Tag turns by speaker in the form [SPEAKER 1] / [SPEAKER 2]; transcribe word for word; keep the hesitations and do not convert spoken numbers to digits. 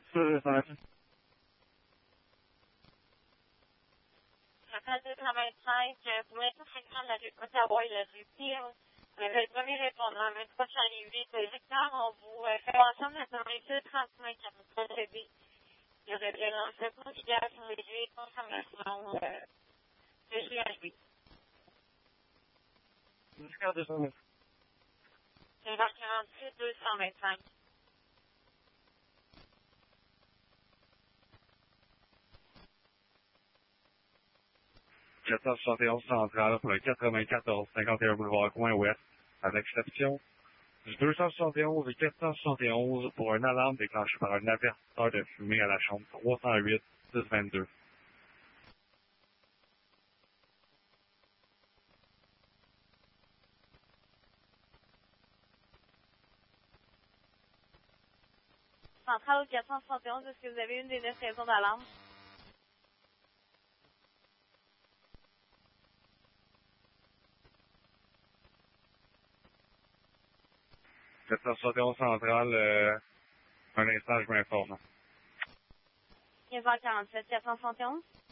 [SPEAKER 1] deux cent vingt-cinq.
[SPEAKER 2] Appel deux cent vingt-cinq, pour l'instant, c'est de la rue Ottawa et la rue Peel. Vous avez le premier répondant, vingt-trois Charlie huit. Victor, on vous euh, fait ensemble la deux trente-cinq à vous procéder. Il y aurait bien lancé pour l'idéal sur les huit consommation euh, de G H B.
[SPEAKER 1] Jusqu'à deux cent vingt.
[SPEAKER 2] C'est vers quarante-six deux cent vingt-cinq.
[SPEAKER 1] quatre cent soixante et onze centrale pour le quatre-vingt-quatorze cinquante et un boulevard Coin Ouest, avec exception du deux cent soixante et onze et quatre cent soixante et onze pour une alarme déclenchée par un avertisseur de fumée à la chambre trois cent huit six vingt-deux.
[SPEAKER 2] Centrale au quatre cent soixante et onze, est-ce que vous avez une des neuf raisons d'alarme?
[SPEAKER 1] quatre cent soixante et onze centrale, euh, un instant, je m'informe.
[SPEAKER 2] quinze heures quarante-sept, quatre cent soixante et onze?